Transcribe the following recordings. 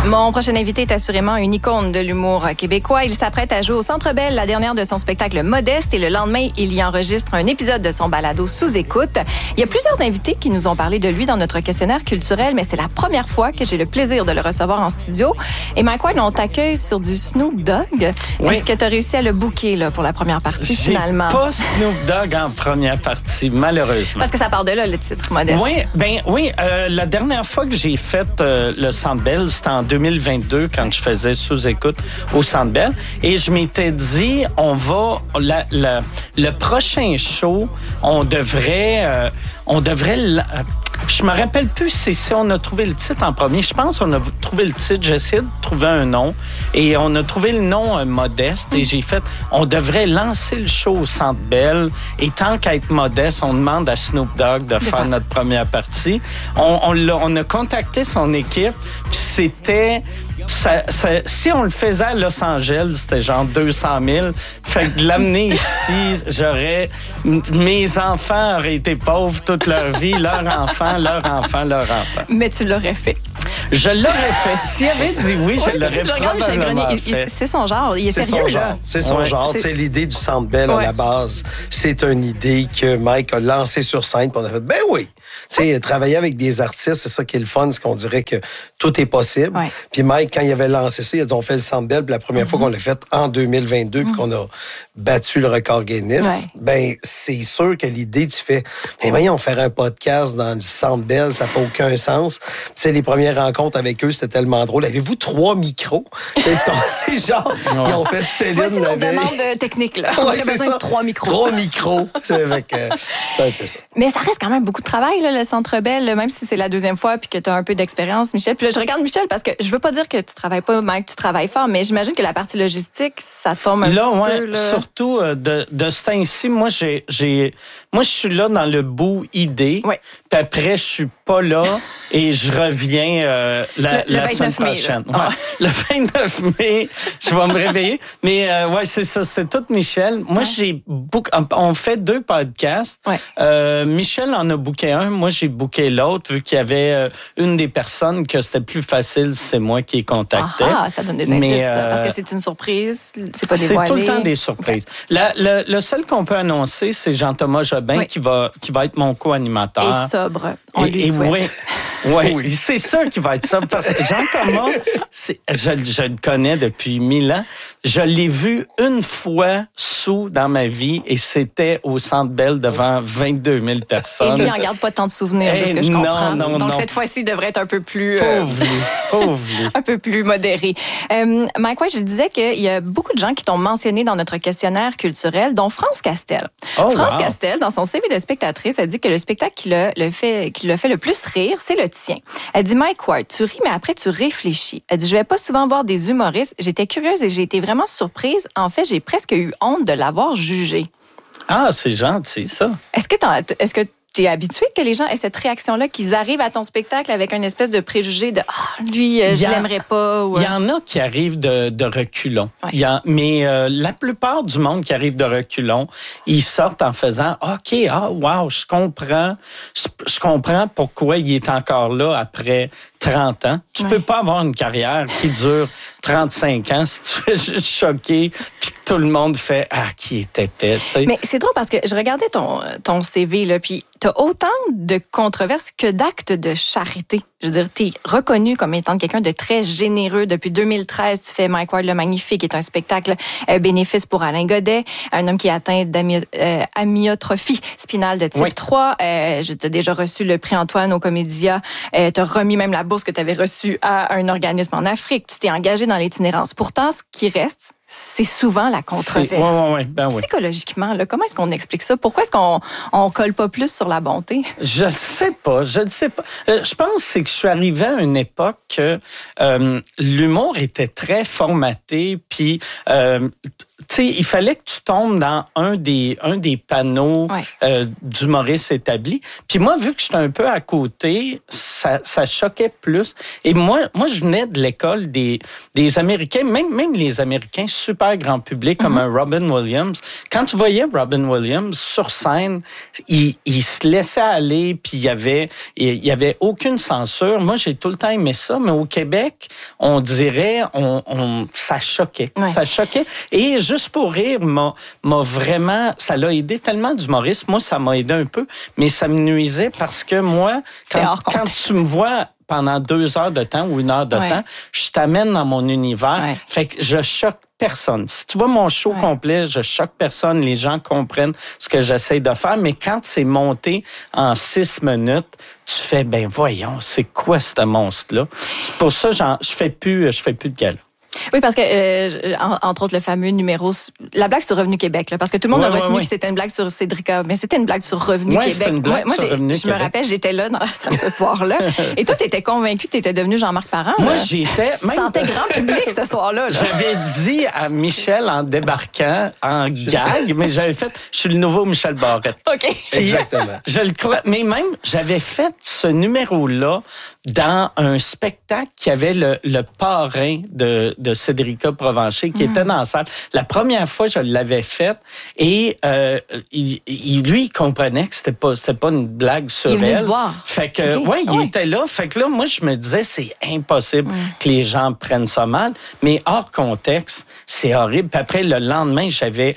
Mon prochain invité est assurément une icône de l'humour québécois. Il s'apprête à jouer au Centre Bell, la dernière de son spectacle Modeste, et le lendemain, il y enregistre un épisode de son balado Sous écoute. Il y a plusieurs invités qui nous ont parlé de lui dans notre questionnaire culturel, mais c'est la première fois que j'ai le plaisir de le recevoir en studio. Et Mike Ward, on t'accueille sur du Snoop Dogg. Oui. Est-ce que tu as réussi à le booker là, pour la première partie, finalement? Pas Snoop Dogg en première partie, malheureusement. Parce que ça part de là, le titre Modeste. Oui, la dernière fois que j'ai fait le Centre Bell, c'était en 2022, quand je faisais Sous-écoute au Centre Bell. Et je m'étais dit, le prochain show, on devrait je me rappelle plus si on a trouvé le titre en premier. Je pense qu'on a trouvé le titre. J'ai essayé de trouver un nom. Et on a trouvé le nom Modeste. Et j'ai fait, on devrait lancer le show au Centre Bell. Et tant qu'à être modeste, on demande à Snoop Dogg de faire notre première partie. On a contacté son équipe. Puis c'était... si on le faisait à Los Angeles, c'était genre 200 000. Fait que de l'amener ici, mes enfants auraient été pauvres toute leur vie, leur enfant. Mais tu l'aurais fait. Je l'aurais fait. S'il avait dit oui, je l'aurais probablement fait. C'est son genre. Il est sérieux, là. C'est son genre. C'est l'idée du Centre Bell à la base. C'est une idée que Mike a lancée sur scène. Puis on a fait, ben oui. Tu sais, travailler avec des artistes, c'est ça qui est le fun, c'est qu'on dirait que tout est possible. Ouais. Puis Mike, quand il avait lancé ça, il a dit, on fait le Centre Bell. Puis la première fois qu'on l'a fait en 2022, puis qu'on a battu le record Guinness, ben c'est sûr que l'idée, tu fais, mais voyons, faire un podcast dans le Centre Bell, ça fait aucun sens. Tu sais, les premières rencontres avec eux, c'était tellement drôle. Avez-vous 3 micros? C'est genre, ils ont fait Céline. C'est nos demandes techniques, là. On a besoin de 3 micros. 3 micros. C'est un peu ça. Mais ça reste quand même beaucoup de travail, là, le Centre Bell, même si c'est la deuxième fois puis que tu as un peu d'expérience, Michel. Puis là, je regarde Michel parce que je veux pas dire que tu travailles pas, Mike, tu travailles fort, mais j'imagine que la partie logistique, ça tombe un petit peu. Là. Surtout de ce temps-ci, moi, je suis là dans le bout idée. Oui. Puis après, je suis pas là et je reviens la semaine prochaine. Le 29 mai, je vais me réveiller. Mais c'est ça, c'est tout Michel. Moi, on fait 2 podcasts. Ouais. Michel en a booké un, moi j'ai booké l'autre, vu qu'il y avait une des personnes que c'était plus facile, c'est moi qui contactais. Ah, ça donne des indices, parce que c'est une surprise, c'est pas dévoilé. C'est tout le temps des surprises. Okay. Le seul qu'on peut annoncer, c'est Jean-Thomas Jobin qui va être mon co-animateur. Et sobre, on lui souhaite. Oui, c'est sûr qu'il va être sobre, parce que Jean-Thomas, je le connais depuis 1000 ans. Je l'ai vu une fois dans ma vie, et c'était au Centre Bell devant 22 000 personnes. Et lui, il n'en garde pas tant de souvenirs de ce que je comprends. Donc, cette fois-ci, il devrait être un peu plus... Pauvre. Un peu plus modéré. Mike Ward, je disais qu'il y a beaucoup de gens qui t'ont mentionné dans notre questionnaire culturel, dont France Castel. France Castel, dans son CV de spectatrice, a dit que le spectacle qui l'a fait le plus rire, c'est le tien. Elle dit, Mike Ward, tu ris, mais après, tu réfléchis. Elle dit, je vais pas souvent voir des humoristes. J'étais curieuse et j'ai été vraiment surprise. En fait, j'ai presque eu honte de l'avoir jugé. Ah, c'est gentil, ça. Est-ce que tu es habitué que les gens aient cette réaction-là, qu'ils arrivent à ton spectacle avec une espèce de préjugé de « Ah, lui, je l'aimerais pas ». Il y en a qui arrivent de reculons. Ouais. Mais la plupart du monde qui arrive de reculons, ils sortent en faisant « OK, wow, je comprends. Je comprends pourquoi il est encore là après 30 ans. Tu peux pas avoir une carrière qui dure 35 ans si tu fais juste choquer puis que tout le monde fait « Ah, qui est épais ». Mais c'est drôle parce que je regardais ton CV, là, puis tu as autant de controverses que d'actes de charité. Je veux dire, tu es reconnu comme étant quelqu'un de très généreux. Depuis 2013, tu fais Mike Ward le Magnifique, qui est un spectacle bénéfice pour Alain Godet, un homme qui est atteint d'amyotrophie spinale de type 3. Je t'ai déjà reçu le prix Antoine au Comédia. Tu as remis même la bourse que tu avais reçue à un organisme en Afrique. Tu t'es engagé dans l'itinérance. Pourtant, ce qui reste, c'est souvent la controverse. Psychologiquement, là, comment est-ce qu'on explique ça? Pourquoi est-ce qu'on colle pas plus sur la bonté? Je ne sais pas. Je pense que je suis arrivé à une époque que l'humour était très formaté, puis il fallait que tu tombes dans un des panneaux d'humoristes établis. Puis moi, vu que j'étais un peu à côté, ça choquait plus. Et moi, je venais de l'école des Américains. Même les Américains super grand public comme un Robin Williams. Quand tu voyais Robin Williams sur scène, il se laissait aller, puis il y avait aucune censure. Moi, j'ai tout le temps aimé ça, mais au Québec, on dirait, ça choquait. Ouais. Ça choquait. Et Juste pour rire m'a vraiment, ça l'a aidé tellement d'humoristes. Moi, ça m'a aidé un peu, mais ça me nuisait parce que moi, quand tu me vois pendant 2 heures de temps ou 1 heure de temps, je t'amène dans mon univers. Ouais. Fait que je choque personne. Si tu vois mon show complet, je choque personne. Les gens comprennent ce que j'essaie de faire. Mais quand c'est monté en 6 minutes, tu fais, ben voyons, c'est quoi ce monstre-là? C'est pour ça que je fais plus de gala. Oui, parce que, entre autres, le fameux numéro, la blague sur Revenu Québec, là, parce que tout le monde a retenu que c'était une blague sur Cédrica, mais c'était une blague sur Revenu Québec. C'était une blague sur Revenu Québec. Je me rappelle, j'étais là dans la salle ce soir-là. Et toi, t'étais convaincu que t'étais devenu Jean-Marc Parent. Moi, j'étais... Tu sentais grand public ce soir-là. J'avais dit à Michel en débarquant, en gag, mais j'avais fait, je suis le nouveau Michel Barrette. OK. Exactement. Je le crois. Mais même, j'avais fait ce numéro-là dans un spectacle qui avait le parrain de Cédrica Provencher qui était dans la salle. La première fois, je l'avais fait et il comprenait que c'était pas une blague sur elle. Il venait te voir. Fait que, il était là. Fait que là, moi, je me disais, c'est impossible que les gens prennent ça mal. Mais hors contexte, c'est horrible. Puis après, le lendemain,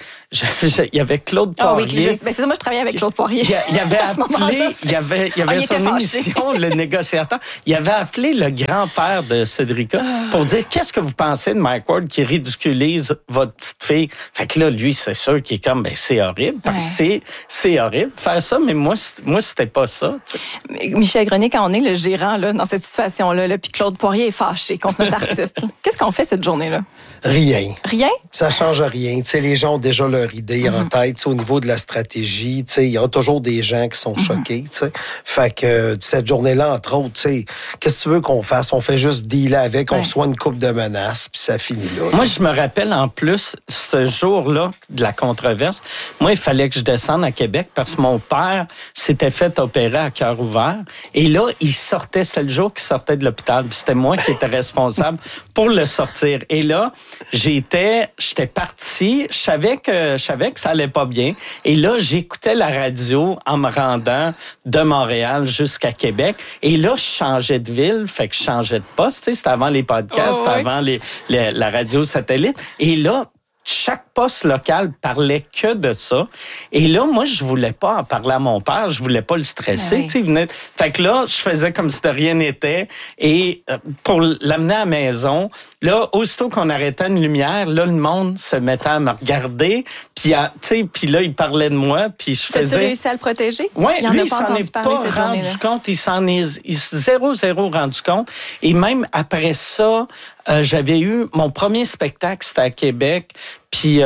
il y avait Claude Poirier. Ah oui, c'est ça, moi, je travaillais avec Claude Poirier. Il avait appelé, il y avait son émission, Le Négociateur. Il avait appelé le grand-père de Cédrica pour dire, qu'est-ce que vous pensez de Mike Ward qui ridiculise votre petite fille? Fait que là, lui, c'est sûr qu'il est comme, ben c'est horrible, parce que c'est horrible faire ça, mais moi c'était pas ça. T'sais. Michel Grenier, quand on est le gérant là, dans cette situation-là, puis Claude Poirier est fâché contre notre artiste, qu'est-ce qu'on fait cette journée-là? Rien. Rien? Ça change rien. T'sais, les gens ont déjà leur idée en tête. Au niveau de la stratégie, il y aura toujours des gens qui sont choqués. T'sais. Fait que cette journée-là, entre autres, qu'est-ce que tu veux qu'on fasse? On fait juste dealer avec, on reçoit une coupe de menaces, puis ça finit là. Moi, je me rappelle en plus, ce jour-là de la controverse, moi, il fallait que je descende à Québec parce que mon père s'était fait opérer à cœur ouvert. Et là, c'était le jour qu'il sortait de l'hôpital. Puis c'était moi qui étais responsable pour le sortir. Et là, j'étais parti, je savais que ça allait pas bien. Et là, j'écoutais la radio en me rendant de Montréal jusqu'à Québec. Et là, je changeais de ville, fait que je changeais de poste. C'était avant les podcasts, avant la radio satellite. Et là, chaque poste local parlait que de ça. Et là, moi, je voulais pas en parler à mon père. Je voulais pas le stresser. Fait que là, je faisais comme si de rien n'était. Et pour l'amener à la maison, là, aussitôt qu'on arrêtait une lumière, là, le monde se mettait à me regarder. Puis là, il parlait de moi. Puis je faisais... As-tu réussi à le protéger? Oui, lui, il s'en est pas rendu compte. Il s'est zéro rendu compte. Et même après ça, j'avais eu mon premier spectacle, c'était à Québec. Puis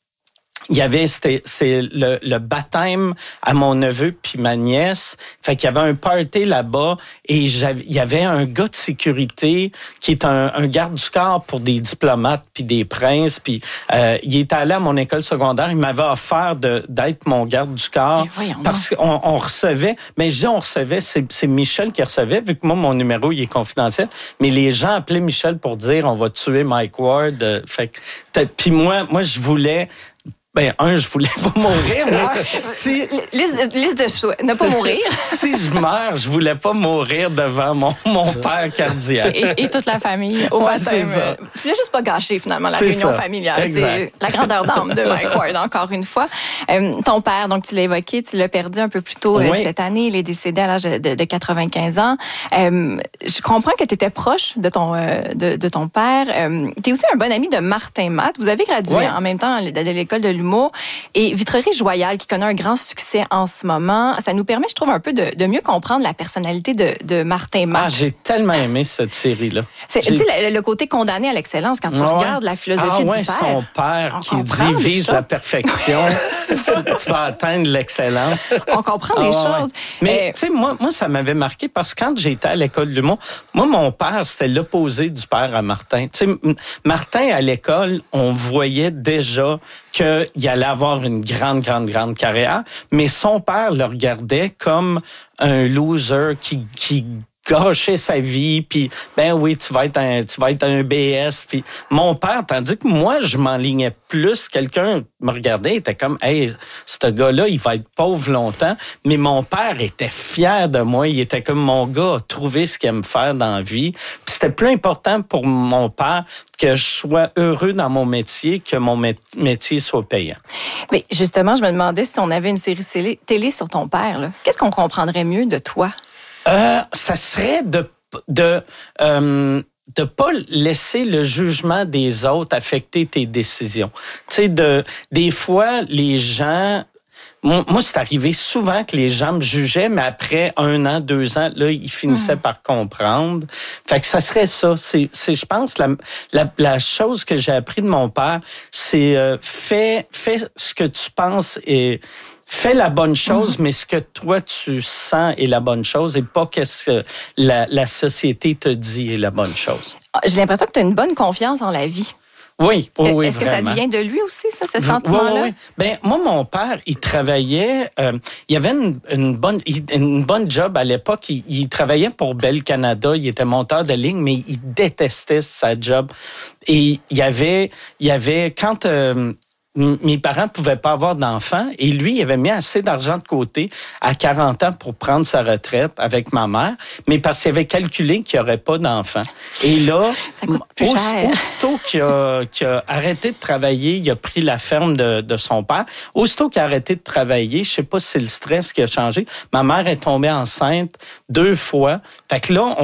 il y avait c'était le baptême à mon neveu puis ma nièce. Fait qu'il y avait un party là-bas et il y avait un gars de sécurité qui est un garde du corps pour des diplomates puis des princes. Puis il était allé à mon école secondaire. Il m'avait offert d'être mon garde du corps parce qu'on recevait. Mais je dis on recevait, c'est Michel qui recevait vu que moi mon numéro il est confidentiel. Mais les gens appelaient Michel pour dire on va tuer Mike Ward. Fait que puis moi je voulais. Ben, je voulais pas mourir, mais liste de souhaits, ne pas mourir. Si je meurs, je voulais pas mourir devant mon père cardiaque. Et toute la famille au baptême. Tu voulais juste pas gâcher, finalement, la réunion familiale. Exact. C'est la grandeur d'âme de Mike Ward, encore une fois. Ton père, donc tu l'as évoqué, tu l'as perdu un peu plus tôt cette année. Il est décédé à l'âge de 95 ans. Je comprends que tu étais proche de ton père. Tu es aussi un bon ami de Martin Matt. Vous avez gradué en même temps de l'école de l'humour. Et Vitrerie Joyal, qui connaît un grand succès en ce moment, ça nous permet, je trouve, un peu de mieux comprendre la personnalité de Martin Matt. Ah, j'ai tellement aimé cette série-là. Tu sais, le côté condamné à l'excellence, quand tu regardes la philosophie du père. Son père qui dit « vise la perfection, tu vas atteindre l'excellence ». On comprend des choses. Mais tu sais, moi, ça m'avait marqué parce que quand j'étais à l'école de l'humour, moi, mon père, c'était l'opposé du père à Martin. Tu sais, Martin, à l'école, on voyait déjà qu'il allait avoir une grande carrière, mais son père le regardait comme un loser qui gâcher sa vie, puis ben oui, tu vas être un BS. Puis mon père, tandis que moi, je m'enlignais plus, quelqu'un me regardait, était comme, hey, ce gars-là, il va être pauvre longtemps. Mais mon père était fier de moi. Il était comme, mon gars a trouvé ce qu'il aime faire dans la vie. Puis c'était plus important pour mon père que je sois heureux dans mon métier, que mon métier soit payant. Mais justement, je me demandais si on avait une série télé sur ton père, là. Qu'est-ce qu'on comprendrait mieux de toi? Ça serait de pas laisser le jugement des autres affecter tes décisions. Tu sais, des fois, les gens... Moi, c'est arrivé souvent que les gens me jugeaient, mais après 1 an, 2 ans, là, ils finissaient par comprendre. Fait que ça serait ça. C'est je pense, la chose que j'ai appris de mon père, c'est fais ce que tu penses et... Fais la bonne chose, mais ce que toi, tu sens est la bonne chose et pas qu'est-ce que la société te dit est la bonne chose. J'ai l'impression que tu as une bonne confiance en la vie. Oui, Est-ce que ça vient de lui aussi, ça, ce sentiment-là? Oui. Ben, moi, mon père, il travaillait... il avait une bonne job à l'époque. Il travaillait pour Bell Canada. Il était monteur de ligne, mais il détestait sa job. Et il y avait quand... mes parents pouvaient pas avoir d'enfants et lui, il avait mis assez d'argent de côté à 40 ans pour prendre sa retraite avec ma mère, mais parce qu'il avait calculé qu'il n'y aurait pas d'enfants. Et là, ça coûte plus cher. Aussitôt qu'il a arrêté de travailler, il a pris la ferme de son père. Aussitôt qu'il a arrêté de travailler, je sais pas si c'est le stress qui a changé, ma mère est tombée enceinte 2 fois. Fait que là,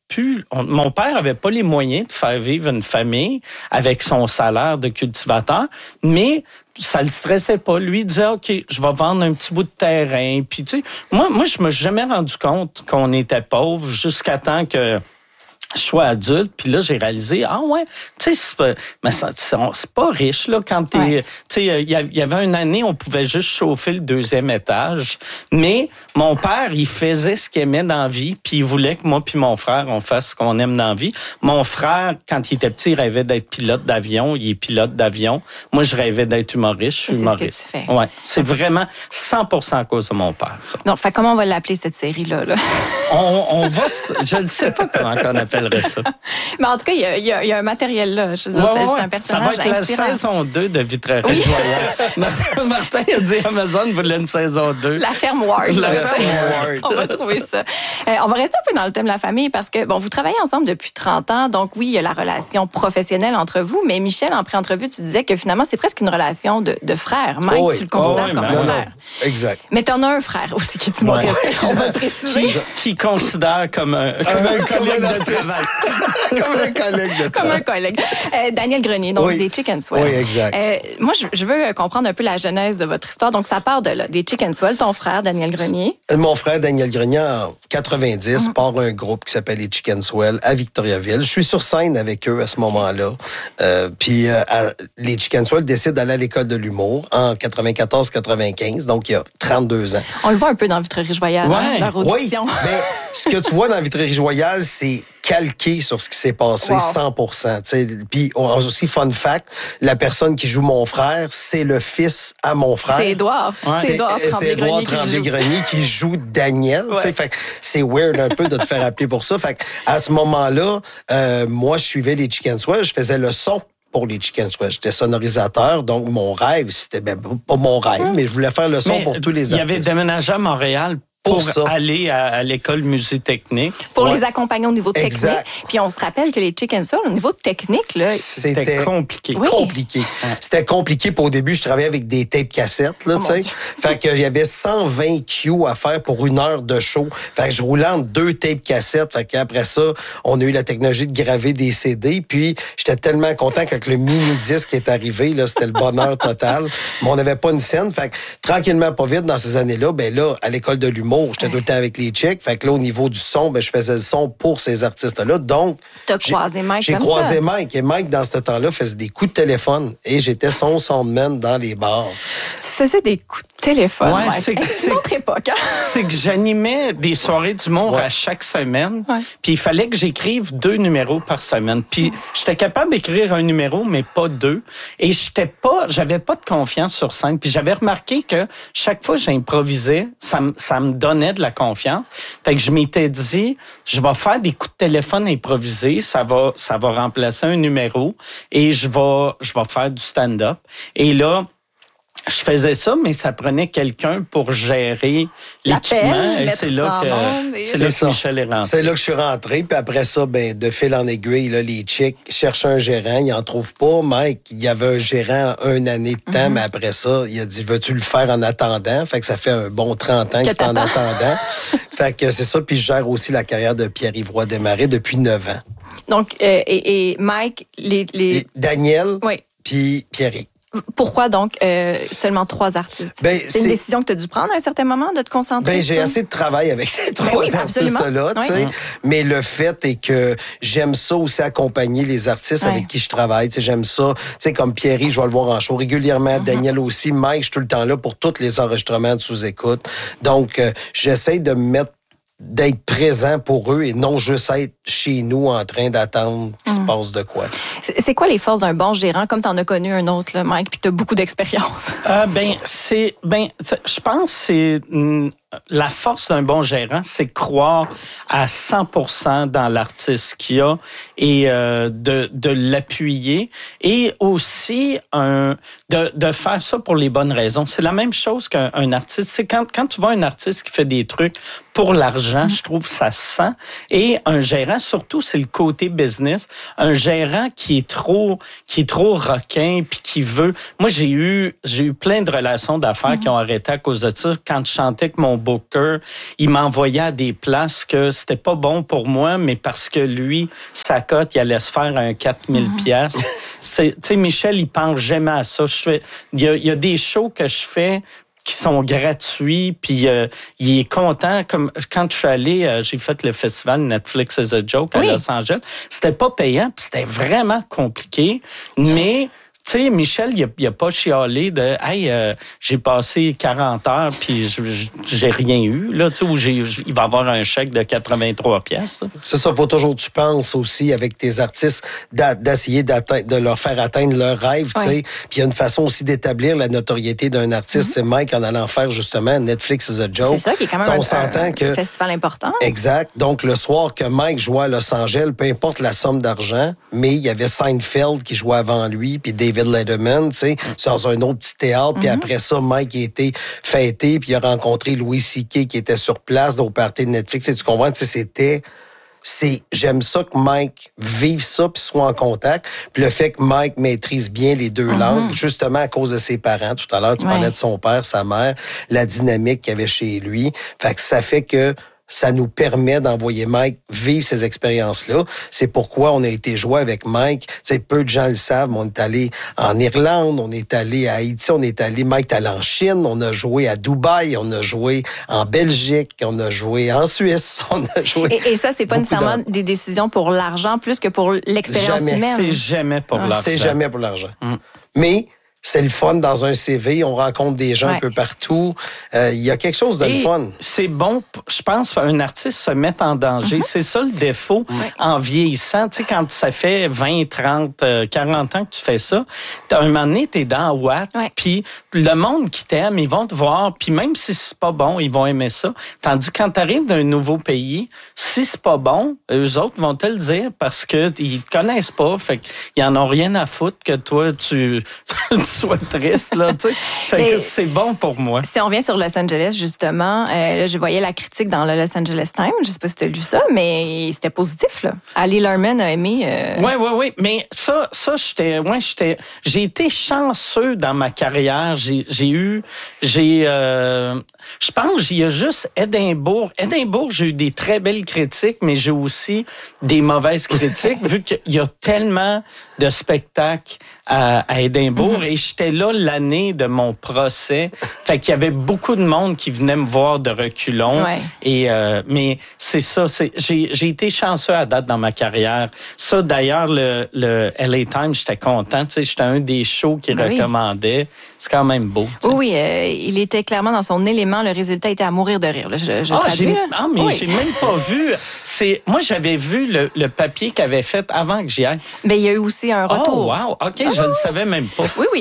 mon père avait pas les moyens de faire vivre une famille avec son salaire de cultivateur, mais ça le stressait pas. Lui, il disait, OK, je vais vendre un petit bout de terrain. Puis, tu sais, moi, je me suis jamais rendu compte qu'on était pauvre jusqu'à temps que je sois adulte, puis là, j'ai réalisé, tu sais, c'est pas riche, là, quand t'es... Tu sais, il y avait une année, on pouvait juste chauffer le 2e étage, mais mon père, il faisait ce qu'il aimait dans la vie, puis il voulait que moi puis mon frère, on fasse ce qu'on aime dans la vie. Mon frère, quand il était petit, il rêvait d'être pilote d'avion, il est pilote d'avion. Moi, je rêvais d'être humoriste, je suis humoriste. C'est ce que tu fais. Ouais, c'est vraiment 100% à cause de mon père, ça. Donc, comment on va l'appeler, cette série-là, là? On va... Je ne sais pas comment on appellerait ça. Mais en tout cas, il y a un matériel là. Je veux dire, c'est un personnage inspirant. Ça va être inspirant. la saison 2 de Vitrerie Joyal. Martin a dit Amazon voulait une saison 2. La ferme Ward. La ferme Ward. On va trouver ça. On va rester un peu dans le thème de la famille parce que, bon, vous travaillez ensemble depuis 30 ans. Donc, oui, il y a la relation professionnelle entre vous. Mais Michel, en pré-entrevue, tu disais que finalement, c'est presque une relation de frère. Mike, tu le considères comme un frère. Exact. Mais tu en as un frère aussi qui est humoriste. On va le préciser. Qui considère comme un collègue de travail. Comme un collègue de travail. Comme un collègue. Daniel Grenier, donc des Chicken Swell. Oui, exact. Moi, je veux comprendre un peu la genèse de votre histoire. Donc, ça part de là, des Chicken Swell. Ton frère, Daniel Grenier. Mon frère, Daniel Grenier, en 90, part un groupe qui s'appelle les Chicken Swell à Victoriaville. Je suis sur scène avec eux à ce moment-là. Puis, les Chicken Swell décident d'aller à l'école de l'humour en 94-95, donc il y a 32 ans. On le voit un peu dans Vitrerie-Joyal, leur audition. Oui, mais ce que tu vois dans Vitrerie-Joyal, c'est calqué sur ce qui s'est passé, 100%. Puis aussi, fun fact, la personne qui joue mon frère, c'est le fils à mon frère. C'est Édouard. C'est Édouard Tremblay-Grenier qui joue Daniel. Fait que c'est weird un peu de te faire appeler pour ça. Fait que à ce moment-là, moi, je suivais les Chicken Swell, je faisais le son pour les Chicken Swell. J'étais sonorisateur, donc mon rêve, c'était même pas mon rêve, mais je voulais faire le son pour tous les artistes. Il y avait déménagé à Montréal pour aller à l'école musée-technique. Pour les accompagner au niveau technique. Puis on se rappelle que les Chicken Swell, au niveau technique, là, c'était compliqué. Compliqué. C'était compliqué. Pour au début, je travaillais avec des tapes cassettes, là, tu sais. Fait que il y avait 120 cues à faire pour 1 heure de show. Fait que je roulais entre 2 tapes cassettes. Fait qu'après ça, on a eu la technologie de graver des CD. Puis j'étais tellement content quand le mini-disque est arrivé, là, c'était le bonheur total. Mais on n'avait pas une scène. Fait que tranquillement, pas vite, dans ces années-là, ben là, à l'école de l'humour, j'étais tout le temps avec les chicks. Fait que là, au niveau du son, ben, je faisais le son pour ces artistes-là. Donc, t'as croisé Mike comme ça? J'ai croisé Mike. Et Mike, dans ce temps-là, faisait des coups de téléphone. Et j'étais son soundman dans les bars. Tu faisais des coups de téléphone, ouais, Mike. C'est une autre époque. Hein? C'est que j'animais des soirées d'humour à chaque semaine. Puis il fallait que j'écrive 2 numéros par semaine. Puis j'étais capable d'écrire un numéro, mais pas 2. Et j'avais pas de confiance sur scène. Puis j'avais remarqué que chaque fois que j'improvisais, ça me donnait de la confiance. Fait que je m'étais dit, je vais faire des coups de téléphone improvisés, ça va remplacer un numéro et je vais faire du stand-up. Et là, je faisais ça, mais ça prenait quelqu'un pour gérer l'équipement. Et c'est là que Michel est rentré. C'est là que je suis rentré. Puis après ça, de fil en aiguille, là, les chicks cherchent un gérant. Ils n'en trouvent pas. Mike, il y avait un gérant 1 année de temps, mais après ça, il a dit, veux-tu le faire en attendant? Fait que ça fait un bon 30 ans que c'est en attendant. Fait que c'est ça. Puis je gère aussi la carrière de Pierre-Yves Roy Desmarais depuis 9 ans. Donc, et Mike, et Daniel, puis Pierre-Yves. Pourquoi donc seulement 3 artistes? C'est une décision que tu as dû prendre à un certain moment de te concentrer? J'ai assez de travail avec ces 3 artistes-là, tu sais. Mais le fait est que j'aime ça aussi accompagner les artistes avec qui je travaille. T'sais, j'aime ça. Tu sais, comme Pierre, je vais le voir en show régulièrement. Daniel aussi. Mike, je suis tout le temps là pour tous les enregistrements de sous-écoute. Donc, j'essaie de me mettre d'être présent pour eux et non juste être chez nous en train d'attendre qu'il se passe de quoi. C'est quoi les forces d'un bon gérant, comme tu en as connu un autre, là, Mike, puis tu as beaucoup d'expérience? Je pense que c'est la force d'un bon gérant, c'est croire à 100% dans l'artiste qu'il y a et de l'appuyer et aussi de faire ça pour les bonnes raisons. C'est la même chose qu'un artiste. C'est quand tu vois un artiste qui fait des trucs pour l'argent, je trouve ça se sent. Et un gérant, surtout, c'est le côté business. Un gérant qui est trop requin puis qui veut. Moi, j'ai eu plein de relations d'affaires qui ont arrêté à cause de ça. Quand je chantais avec mon booker, il m'envoyait à des places que c'était pas bon pour moi, mais parce que lui, sa cote, il allait se faire un 4000 piastres. Tu sais, Michel, il pense jamais à ça. Il y a des shows que je fais qui sont gratuits, puis il est content. Comme quand je suis allé, j'ai fait le festival Netflix is a Joke à Los Angeles. C'était pas payant, puis c'était vraiment compliqué, mais tu sais, Michel, il a pas chialé de « Hey, j'ai passé 40 heures puis j'ai rien eu. » Là, tu sais, il va avoir un chèque de 83 pièces. C'est ça, faut toujours que tu penses aussi avec tes artistes d'essayer de leur faire atteindre leurs rêves, tu sais. Puis il y a une façon aussi d'établir la notoriété d'un artiste. C'est Mike en allant faire justement Netflix is a Joke. C'est ça qui est quand même un festival important. Exact. Donc, le soir que Mike jouait à Los Angeles, peu importe la somme d'argent, mais il y avait Seinfeld qui jouait avant lui, puis David Letterman, tu sais, dans un autre petit théâtre. Puis après ça, Mike a été fêté, puis il a rencontré Louis C.K. qui était sur place au party de Netflix. Et tu comprends, tu sais, j'aime ça que Mike vive ça puis soit en contact. Puis le fait que Mike maîtrise bien les 2 langues, justement à cause de ses parents. Tout à l'heure, tu parlais de son père, sa mère, la dynamique qu'il y avait chez lui. Fait que ça fait que ça nous permet d'envoyer Mike vivre ces expériences-là. C'est pourquoi on a été jouer avec Mike. Tu sais, peu de gens le savent, mais on est allé en Irlande, on est allé à Haïti, Mike est allé en Chine, on a joué à Dubaï, on a joué en Belgique, on a joué en Suisse, on a joué... Et ça, c'est pas nécessairement des décisions pour l'argent, plus que pour l'expérience humaine. C'est jamais pour l'argent. C'est jamais pour l'argent. Mais... c'est le fun dans un CV. On rencontre des gens un peu partout. Il y a quelque chose de le fun. C'est bon, je pense, qu'un artiste se met en danger. C'est ça le défaut en vieillissant. Tu sais, quand ça fait 20, 30, 40 ans que tu fais ça, à un moment donné, t'es dans Watt, puis le monde qui t'aime, ils vont te voir, puis même si c'est pas bon, ils vont aimer ça. Tandis que quand t'arrives d'un nouveau pays, si c'est pas bon, eux autres vont te le dire parce que ils te connaissent pas, fait qu'ils en ont rien à foutre que toi, tu sois triste, là, tu sais. Fait que c'est bon pour moi. Si on revient sur Los Angeles, justement, là, je voyais la critique dans le Los Angeles Times. Je sais pas si tu as lu ça, mais c'était positif, là. Ali Lerman a aimé... Oui. Mais ça, j'ai été chanceux dans ma carrière. Je pense qu'il y a juste Édimbourg. Édimbourg, j'ai eu des très belles critiques, mais j'ai aussi des mauvaises critiques, vu qu'il y a tellement de spectacles à Édimbourg. Et j'étais là l'année de mon procès. Fait qu'il y avait beaucoup de monde qui venait me voir de reculons. Et, mais c'est ça. J'ai été chanceux à date dans ma carrière. Ça, d'ailleurs, le LA Times, j'étais content. Tu sais, j'étais un des shows qu'il recommandait. C'est quand même beau. T'sais. Oui, il était clairement dans son élément. Le résultat était à mourir de rire. Là. Je traduis, j'ai même pas vu. Moi, j'avais vu le papier qu'il avait fait avant que j'y aille. Mais il y a eu aussi un retour. Oh, wow. OK, je ne le savais même pas. Oui.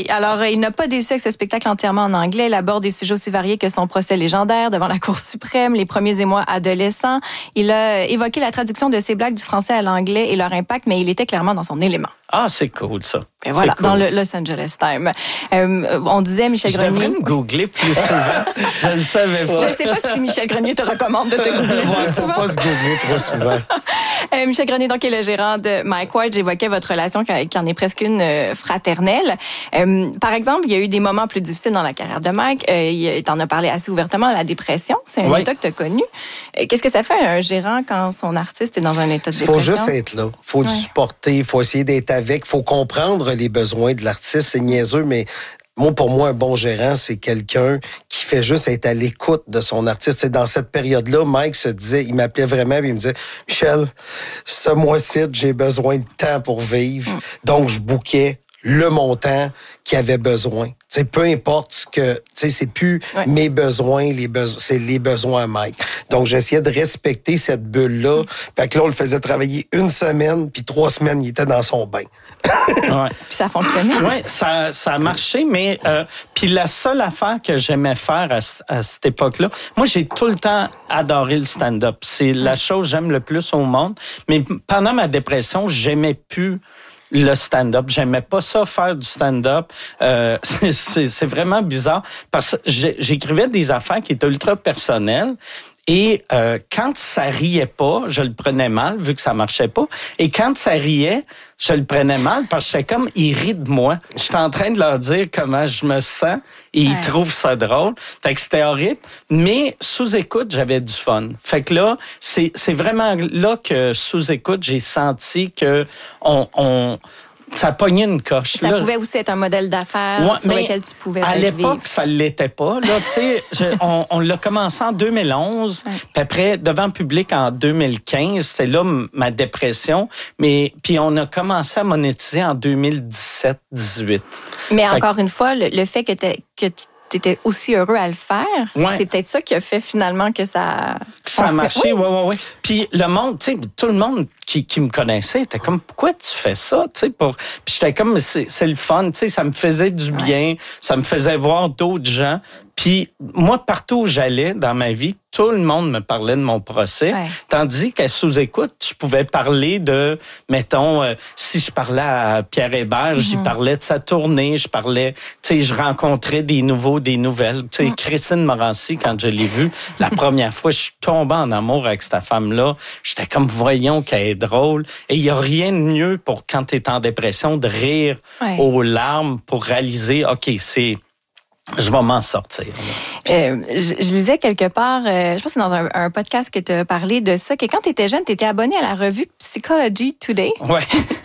alors il n'a pas déçu avec ce spectacle entièrement en anglais. Il aborde des sujets aussi variés que son procès légendaire devant la Cour suprême, les premiers émois adolescents. Il a évoqué la traduction de ses blagues du français à l'anglais et leur impact, mais il était clairement dans son élément. Ah, c'est cool, ça. Et voilà, cool. dans le Los Angeles Times. On disait, Michel Grenier... Je devrais me googler plus souvent. Je ne le savais pas. Je ne sais pas si Michel Grenier te recommande de te googler plus souvent. Il ne faut pas se googler trop souvent. Michel Grenier, donc, est le gérant de Mike Ward. J'évoquais votre relation qui en est presque une fraternelle. Par exemple, il y a eu des moments plus difficiles dans la carrière de Mike. Tu en as parlé assez ouvertement, la dépression. C'est un état que tu as connu. Qu'est-ce que ça fait un gérant quand son artiste est dans un état de dépression? Il faut juste être là. Il faut le supporter. Il faut essayer d'être avec. Il faut comprendre les besoins de l'artiste. C'est niaiseux, mais pour moi, un bon gérant, c'est quelqu'un qui fait juste être à l'écoute de son artiste. C'est dans cette période-là, Mike se disait, il m'appelait vraiment et il me disait, Michel, ce mois-ci, j'ai besoin de temps pour vivre. Donc, je bookais le montant qu'il avait besoin. T'sais, peu importe ce que... c'est plus mes besoins, c'est les besoins à Mike. Donc, j'essayais de respecter cette bulle-là. Fait que là, on le faisait travailler 1 semaine, puis 3 semaines, il était dans son bain. Ouais. Puis ça fonctionnait? Oui, ça a marché, mais... puis la seule affaire que j'aimais faire à cette époque-là, moi, j'ai tout le temps adoré le stand-up. C'est la chose que j'aime le plus au monde. Mais pendant ma dépression, j'aimais plus le stand-up. J'aimais pas ça, faire du stand-up. C'est vraiment bizarre parce que j'écrivais des affaires qui étaient ultra personnelles. Et quand ça riait pas, je le prenais mal, vu que ça marchait pas. Et quand ça riait, je le prenais mal parce que j'étais comme, ils rient de moi. J'étais en train de leur dire comment je me sens et ils trouvent ça drôle. Fait que c'était horrible. Mais sous écoute, j'avais du fun. Fait que là, c'est vraiment là que sous écoute, j'ai senti que ça pognait une coche. Ça pouvait aussi être un modèle d'affaires sur lequel tu pouvais vivre. À l'époque, ça ne l'était pas. Là, on l'a commencé en 2011, puis après, devant le public en 2015. C'était là ma dépression. Puis on a commencé à monétiser en 2017-18. Mais encore une fois, le fait que tu étais aussi heureux à le faire, c'est peut-être ça qui a fait finalement que ça... Ça a marché, oui. Puis le monde, tout le monde qui me connaissait était comme, pourquoi tu fais ça? Puis j'étais comme, c'est le fun, ça me faisait du bien, ça me faisait voir d'autres gens. Puis moi, partout où j'allais dans ma vie, tout le monde me parlait de mon procès. Tandis qu'à sous-écoute, je pouvais parler de, mettons, si je parlais à Pierre Hébert, j'y parlais de sa tournée, je parlais, je rencontrais des nouvelles. Christine Morancy, quand je l'ai vue, la première fois, je suis tombé en amour avec cette femme-là. J'étais comme, voyons qu'elle est drôle. Et il n'y a rien de mieux pour quand tu es en dépression de rire aux larmes pour réaliser, OK, je vais m'en sortir. Je lisais quelque part, je pense que c'est dans un podcast que tu as parlé de ça, que quand tu étais jeune, tu étais abonné à la revue Psychology Today. Oui.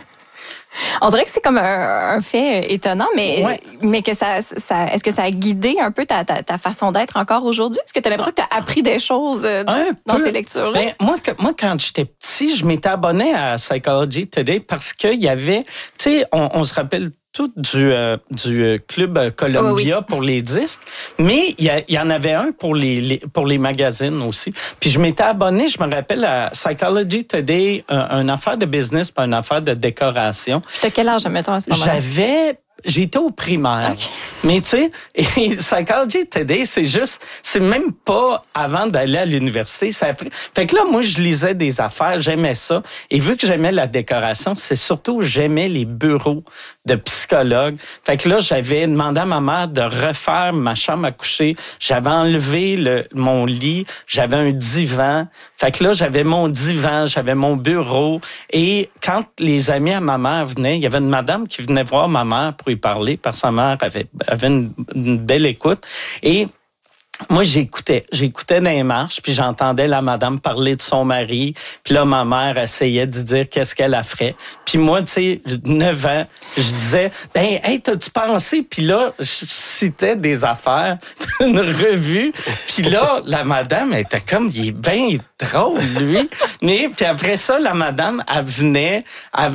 On dirait que c'est comme un fait étonnant, mais que est-ce que ça a guidé un peu ta façon d'être encore aujourd'hui? Est-ce que tu as l'impression que tu as appris des choses dans ces lectures-là? Ben, moi, quand j'étais petit, je m'étais abonné à Psychology Today parce qu'il y avait, on se rappelle tout du Club Columbia pour les disques, mais il y en avait un pour les magazines aussi. Puis je m'étais abonné, je me rappelle, à Psychology Today, une affaire de business pas une affaire de décoration. Puis t'as quel âge, mettons, à ce moment-là? J'étais au primaire. Okay. Mais tu sais, Psychology Today, c'est même pas avant d'aller à l'université. Fait que là, moi, je lisais des affaires, j'aimais ça. Et vu que j'aimais la décoration, c'est surtout, j'aimais les bureaux de psychologues. Fait que là, j'avais demandé à ma mère de refaire ma chambre à coucher. J'avais enlevé mon lit, j'avais un divan. Fait que là, j'avais mon divan, j'avais mon bureau. Et quand les amis à ma mère venaient, il y avait une madame qui venait voir ma mère pour y parler, parce que ma mère avait une belle écoute. Et moi, j'écoutais dans les marches, puis j'entendais la madame parler de son mari, puis là, ma mère essayait de dire qu'est-ce qu'elle a ferait. Puis moi, tu sais, 9 ans, je disais, hey, t'as-tu pensé? Puis là, je citais des affaires d'une revue, puis là, la madame était comme, il est bien drôle, lui. Mais puis après ça, la madame, elle venait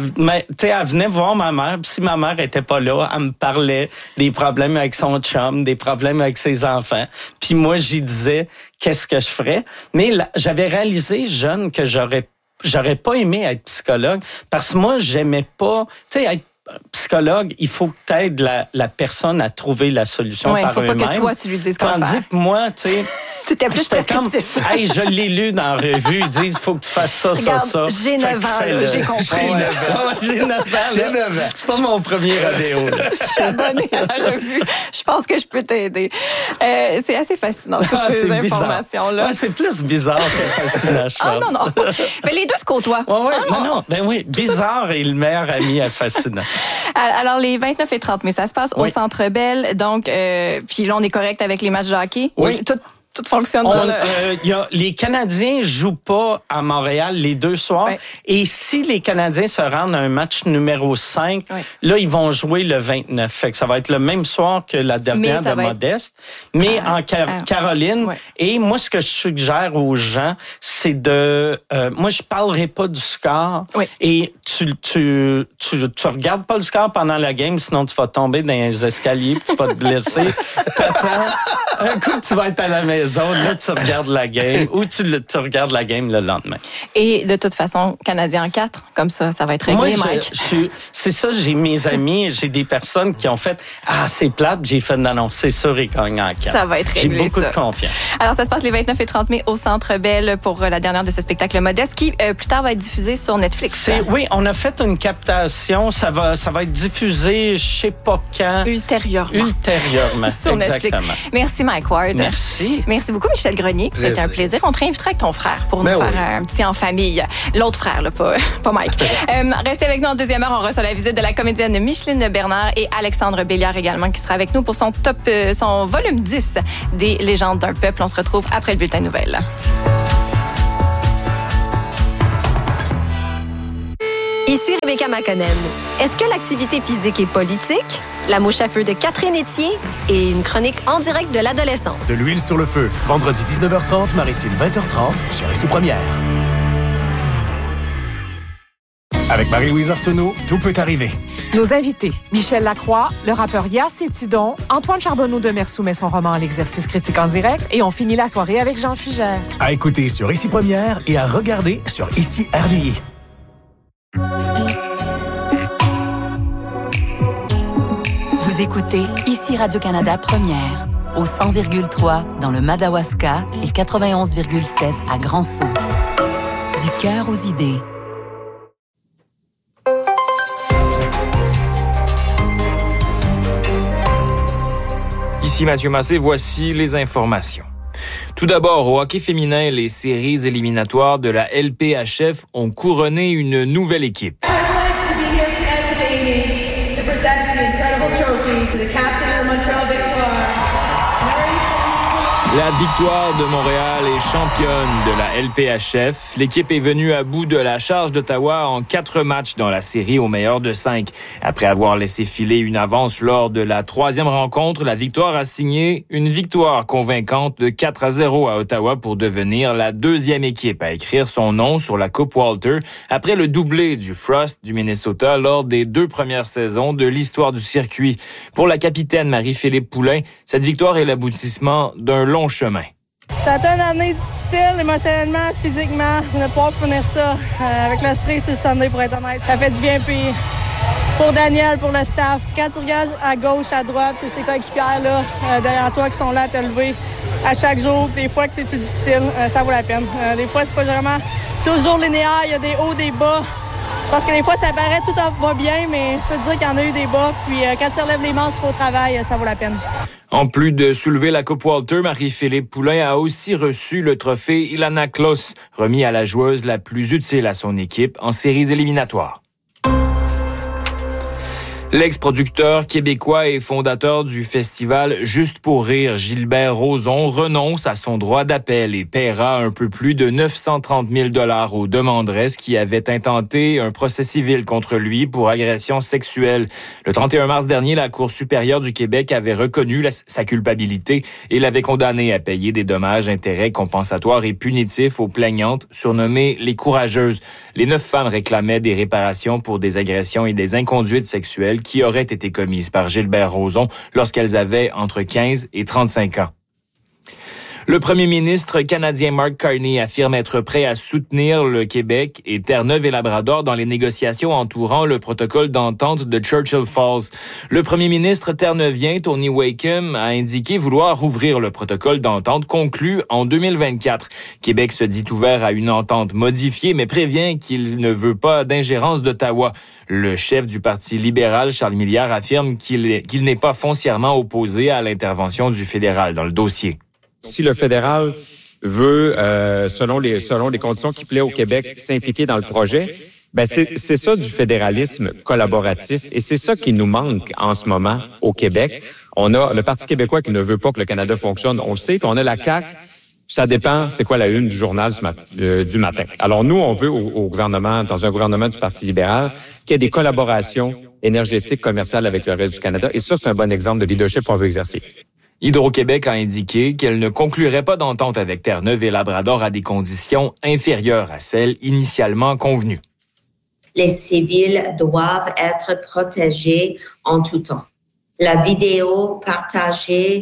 voir ma mère, puis si ma mère était pas là, elle me parlait des problèmes avec son chum, des problèmes avec ses enfants. Puis moi, j'y disais qu'est-ce que je ferais. Mais là, j'avais réalisé jeune que j'aurais pas aimé être psychologue parce que moi, j'aimais pas, tu sais, psychologue, il faut que tu aides la personne à trouver la solution par eux-mêmes. Il faut pas que toi, tu lui dises quoi faire. Tandis que moi, tu sais... C'était plus prescriptif. Comme, hey, je l'ai lu dans la revue. Ils disent, il faut que tu fasses ça, regarde, ça. J'ai 9 ans, là, j'ai compris. J'ai 9 ans. C'est pas mon premier rodéo. Je suis abonnée à la revue. Je pense que je peux t'aider. C'est assez fascinant, toutes ces informations-là. Ouais, c'est plus bizarre que fascinant, je pense. Non. Mais les deux se côtoient. Non. Ben oui, bizarre et le meilleur ami à fascinant. Alors, les 29 et 30 mai, ça se passe au Centre Bell. Donc, puis là, on est correct avec les matchs de hockey. Oui. Tout fonctionne. Les Canadiens jouent pas à Montréal les 2 soirs. Ouais. Et si les Canadiens se rendent à un match numéro 5, là, ils vont jouer le 29. Fait que ça va être le même soir que la dernière de Modeste, mais en Caroline. Ouais. Et moi, ce que je suggère aux gens, c'est de... moi, je parlerai pas du score. Oui. Et tu regardes pas le score pendant la game, sinon tu vas tomber dans les escaliers, puis tu vas te blesser. T'attends. Un coup, tu vas être à la maison, là, tu regardes la game, ou tu regardes la game le lendemain. Et de toute façon, Canadien en 4, comme ça va être réglé, moi, Mike. C'est ça, j'ai mes amis, j'ai des personnes qui ont fait « Ah, c'est plate », j'ai fait « Non, c'est sûr, ils gagnent en 4 ». Ça va être réglé, j'ai beaucoup de confiance. Alors, ça se passe les 29 et 30 mai au Centre Bell pour la dernière de ce spectacle Modeste, qui, plus tard, va être diffusé sur Netflix. Oui, on a fait une captation, ça va être diffusé, je sais pas quand. Ultérieurement, sur Netflix. Exactement. Merci, Mike Ward. Merci. Merci beaucoup, Michel Grenier. C'était un plaisir. On te réinvitera avec ton frère pour nous faire un petit en famille. L'autre frère, là, pas Mike. Restez avec nous en deuxième heure. On reçoit la visite de la comédienne Micheline Bernard et Alexandre Béliard également, qui sera avec nous pour son volume 10 des légendes d'un peuple. On se retrouve après le bulletin de nouvelles. Ici Rebecca McConnell. Est-ce que l'activité physique est politique? La mouche à feu de Catherine Etier et une chronique en direct de l'adolescence. De l'huile sur le feu. Vendredi 19h30, Maritime 20h30 sur Ici Première. Avec Marie-Louise Arsenault, tout peut arriver. Nos invités, Michel Lacroix, le rappeur Yass et Tidon, Antoine Charbonneau de Mer soumet son roman à l'exercice critique en direct et on finit la soirée avec Jean Fugère. À écouter sur Ici Première et à regarder sur Ici RDI. Vous écoutez Ici Radio-Canada Première, au 100,3 dans le Madawaska et 91,7 à Grand-Sault. Du cœur aux idées. Ici Mathieu Massé, voici les informations. Tout d'abord, au hockey féminin, les séries éliminatoires de la LPHF ont couronné une nouvelle équipe. La Victoire de Montréal est championne de la LPHF. L'équipe est venue à bout de la charge d'Ottawa en 4 matchs dans la série au meilleur de 5. Après avoir laissé filer une avance lors de la 3e rencontre, la Victoire a signé une victoire convaincante de 4-0 à Ottawa pour devenir la 2e équipe à écrire son nom sur la Coupe Walter après le doublé du Frost du Minnesota lors des 2 premières saisons de l'histoire du circuit. Pour la capitaine Marie-Philippe Poulain, cette victoire est l'aboutissement d'un long chemin. Ça a été une année difficile, émotionnellement, physiquement, de pouvoir finir ça avec la cerise sur le Sunday, pour être honnête. Ça fait du bien, puis pour Daniel, pour le staff. Quand tu regardes à gauche, à droite, c'est coéquipiers là, derrière toi qui sont là à te lever à chaque jour, des fois que c'est plus difficile, ça vaut la peine. Des fois, c'est pas vraiment toujours linéaire, il y a des hauts, des bas. Je pense que des fois, ça paraît tout va bien, mais je peux te dire qu'il y en a eu des bas. Puis quand tu relèves les manches au travail, ça vaut la peine. En plus de soulever la Coupe Walter, Marie-Philippe Poulain a aussi reçu le trophée Ilana Kloss, remis à la joueuse la plus utile à son équipe en séries éliminatoires. L'ex-producteur québécois et fondateur du festival Juste pour rire, Gilbert Rozon, renonce à son droit d'appel et paiera un peu plus de 930 000 $ aux demanderesses qui avaient intenté un procès civil contre lui pour agression sexuelle. Le 31 mars dernier, la Cour supérieure du Québec avait reconnu sa culpabilité et l'avait condamné à payer des dommages, intérêts compensatoires et punitifs aux plaignantes surnommées les courageuses. Les 9 femmes réclamaient des réparations pour des agressions et des inconduites sexuelles qui auraient été commises par Gilbert Rozon lorsqu'elles avaient entre 15 et 35 ans. Le premier ministre canadien Mark Carney affirme être prêt à soutenir le Québec et Terre-Neuve et Labrador dans les négociations entourant le protocole d'entente de Churchill Falls. Le premier ministre terre-neuvien Tony Wakeham a indiqué vouloir rouvrir le protocole d'entente conclu en 2024. Québec se dit ouvert à une entente modifiée, mais prévient qu'il ne veut pas d'ingérence d'Ottawa. Le chef du Parti libéral, Charles Milliard, affirme qu'il n'est pas foncièrement opposé à l'intervention du fédéral dans le dossier. Si le fédéral veut, selon les conditions qui plaît au Québec, s'impliquer dans le projet, c'est ça du fédéralisme collaboratif et c'est ça qui nous manque en ce moment au Québec. On a le Parti québécois qui ne veut pas que le Canada fonctionne, on le sait, puis on a la CAQ. Ça dépend, c'est quoi la une du journal du matin. Alors nous, on veut au gouvernement, dans un gouvernement du Parti libéral, qu'il y ait des collaborations énergétiques, commerciales avec le reste du Canada. Et ça, c'est un bon exemple de leadership qu'on veut exercer. Hydro-Québec a indiqué qu'elle ne conclurait pas d'entente avec Terre-Neuve et Labrador à des conditions inférieures à celles initialement convenues. Les civils doivent être protégés en tout temps. La vidéo partagée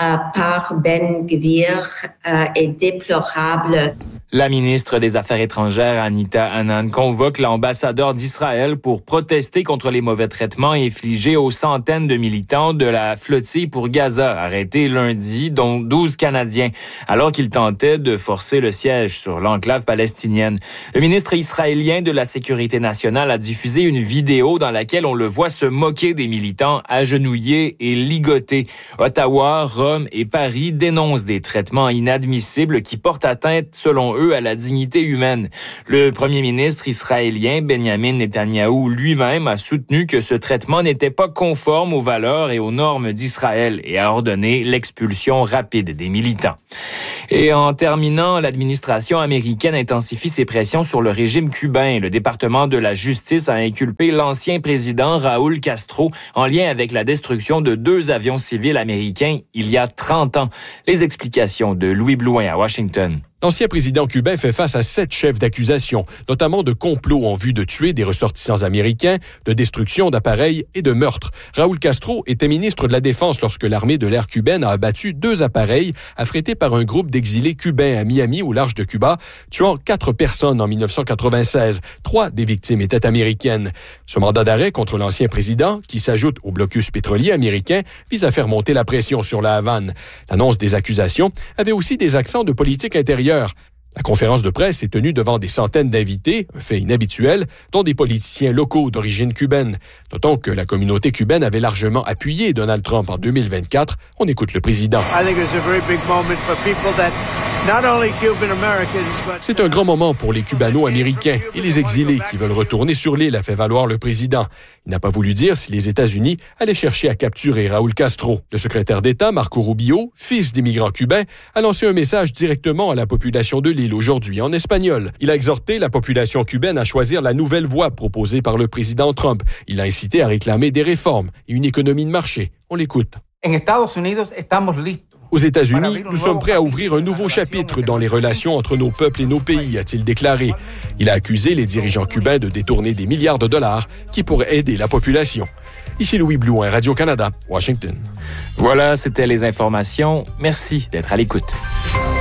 par Ben Gvir est déplorable. La ministre des Affaires étrangères, Anita Anand, convoque l'ambassadeur d'Israël pour protester contre les mauvais traitements infligés aux centaines de militants de la flottille pour Gaza, arrêtés lundi, dont 12 Canadiens, alors qu'ils tentaient de forcer le siège sur l'enclave palestinienne. Le ministre israélien de la Sécurité nationale a diffusé une vidéo dans laquelle on le voit se moquer des militants agenouillés et ligotés. Ottawa, Rome et Paris dénoncent des traitements inadmissibles qui portent atteinte, selon eux, à la dignité humaine. Le premier ministre israélien, Benjamin Netanyahou, lui-même a soutenu que ce traitement n'était pas conforme aux valeurs et aux normes d'Israël et a ordonné l'expulsion rapide des militants. Et en terminant, l'administration américaine intensifie ses pressions sur le régime cubain. Le département de la justice a inculpé l'ancien président Raúl Castro en lien avec la destruction de 2 avions civils américains il y a 30 ans. Les explications de Louis Blouin à Washington. L'ancien président cubain fait face à 7 chefs d'accusation, notamment de complot en vue de tuer des ressortissants américains, de destruction d'appareils et de meurtre. Raúl Castro était ministre de la Défense lorsque l'armée de l'air cubaine a abattu 2 appareils affrétés par un groupe d'exilés cubains à Miami, au large de Cuba, tuant 4 personnes en 1996. 3 des victimes étaient américaines. Ce mandat d'arrêt contre l'ancien président, qui s'ajoute au blocus pétrolier américain, vise à faire monter la pression sur la Havane. L'annonce des accusations avait aussi des accents de politique intérieure. La conférence de presse s'est tenue devant des centaines d'invités, un fait inhabituel, dont des politiciens locaux d'origine cubaine. Notons que la communauté cubaine avait largement appuyé Donald Trump en 2024. On écoute le président. C'est un grand moment pour les Cubano-Américains et les exilés qui veulent retourner sur l'île, a fait valoir le président. Il n'a pas voulu dire si les États-Unis allaient chercher à capturer Raúl Castro. Le secrétaire d'État, Marco Rubio, fils d'immigrants cubains, a lancé un message directement à la population de l'île aujourd'hui en espagnol. Il a exhorté la population cubaine à choisir la nouvelle voie proposée par le président Trump. Il a incité à réclamer des réformes et une économie de marché. On l'écoute. Aux États-Unis, nous sommes prêts à ouvrir un nouveau chapitre dans les relations entre nos peuples et nos pays, a-t-il déclaré. Il a accusé les dirigeants cubains de détourner des milliards de dollars qui pourraient aider la population. Ici Louis Blouin, Radio-Canada, Washington. Voilà, c'était les informations. Merci d'être à l'écoute.